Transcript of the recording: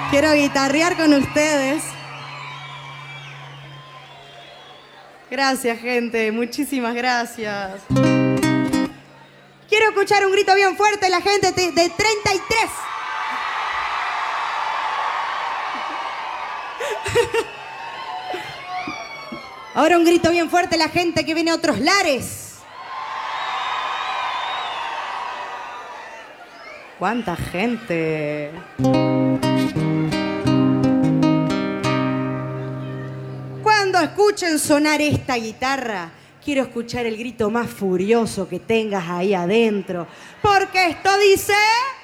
Quiero guitarrear con ustedes. Gracias, gente. Muchísimas gracias. Quiero escuchar un grito bien fuerte de la gente de 33. Ahora un grito bien fuerte de la gente que viene a otros lares. ¿Cuánta gente? Cuando escuchen sonar esta guitarra, quiero escuchar el grito más furioso que tengas ahí adentro. Porque esto dice...